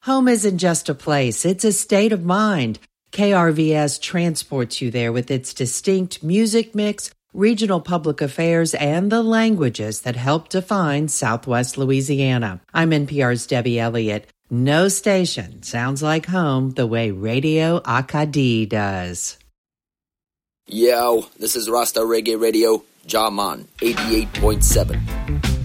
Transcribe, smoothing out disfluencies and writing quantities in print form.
Home isn't just a place, it's a state of mind. KRVS transports you there with its distinct music mix, regional public affairs, and the languages that help define Southwest Louisiana. I'm NPR's Debbie Elliott. No station sounds like home the way Radio Acadie does. Yo, this is Rasta Reggae Radio, Jaman 88.7.